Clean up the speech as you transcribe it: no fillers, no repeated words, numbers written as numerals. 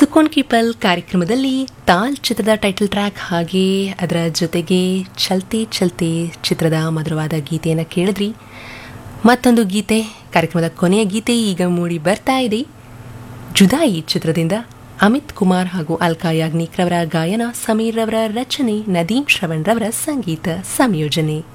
ಸುಕೋನ್ ಕೀಪಲ್ ಕಾರ್ಯಕ್ರಮದಲ್ಲಿ ತಾಲ್ ಚಿತ್ರದ title track ಹಾಗೆ ಅದರ ಜೊತೆಗೆ ಚಲ್ತೆ ಚಲ್ತೆ ಚಿತ್ರದ ಮಧುರವಾದ ಗೀತೆಯನ್ನು ಕೇಳಿದ್ರಿ. ಮತ್ತೊಂದು ಗೀತೆ, ಕಾರ್ಯಕ್ರಮದ ಕೊನೆಯ ಗೀತೆ ಈಗ ಮೂಡಿ ಬರ್ತಾ ಇದೆ. ಜುದಾಯಿ ಚಿತ್ರದಿಂದ ಅಮಿತ್ ಕುಮಾರ್ ಹಾಗೂ ಅಲ್ಕಾ ಯಾಗ್ನಿಕ್ ರವರ ಗಾಯನ, ಸಮೀರ್ ರವರ ರಚನೆ, ನದೀಮ್ ಶ್ರವಣ್ ರವರ ಸಂಗೀತ ಸಂಯೋಜನೆ.